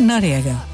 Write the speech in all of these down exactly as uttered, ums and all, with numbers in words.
Νόριαγα.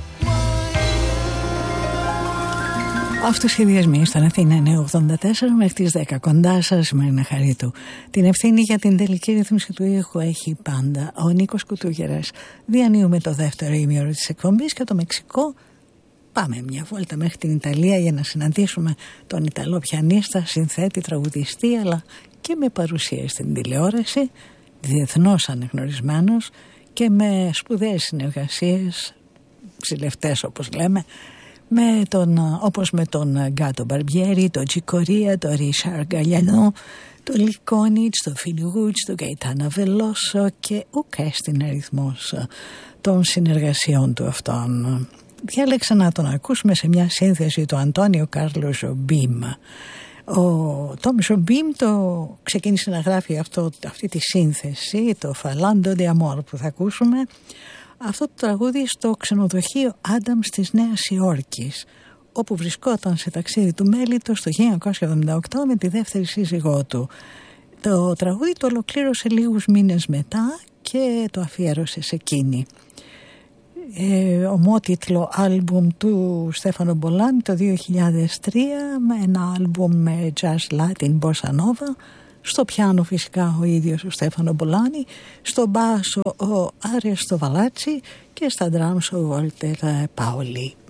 Αυτοσχεδιασμοί στην Αθήνα είναι ογδόντα τέσσερα μέχρι τις δέκα. Κοντά σας, Μαρίνα Χαρίτου. Την ευθύνη για την τελική ρύθμιση του ήχου έχει πάντα ο Νίκος Κουτούγερας. Διανύουμε το δεύτερο ημίωρο της εκπομπής και το Μεξικό. Πάμε μια βόλτα μέχρι την Ιταλία για να συναντήσουμε τον Ιταλό πιανίστα, συνθέτη, τραγουδιστή, αλλά και με παρουσία στην τηλεόραση, διεθνώς αναγνωρισμένος και με σπουδαίες συνεργασίες, ψηλευτές όπως λέμε, με τον, όπως με τον Γκάτο Μπαρμπιέρι, τον Τζικορία, τον Ρίσαρ Γκαλιανό, τον Λικόνιτς, τον Φιλιγούτς, τον Καϊτάνα Βελόσο και ουκ στην αριθμός των συνεργασιών του αυτών. Διάλεξα να τον ακούσουμε σε μια σύνθεση του Αντώνιο Κάρλος Ζομπίμ. Ο Τόμι Ζομπίμ το ξεκίνησε να γράφει αυτό, αυτή τη σύνθεση, το Falando de Amor που θα ακούσουμε, αυτό το τραγούδι στο ξενοδοχείο Άνταμς της Νέας Υόρκης, όπου βρισκόταν σε ταξίδι του Μέλιτος το χίλια εννιακόσια εβδομήντα οκτώ με τη δεύτερη σύζυγό του. Το τραγούδι το ολοκλήρωσε λίγους μήνες μετά και το αφιέρωσε σε εκείνη. Ε, ομότιτλο άλμπουμ του Στέφανο Μπολάνη το δύο χιλιάδες τρία, με ένα άλμπουμ με jazz latin bossa nova, στο πιάνο φυσικά ο ίδιος ο Στέφανο Μπολάνη, στο μπάσο ο Άρεστο Βαλάτσι και στα ντράμς ο Βόλτερ Πάολι.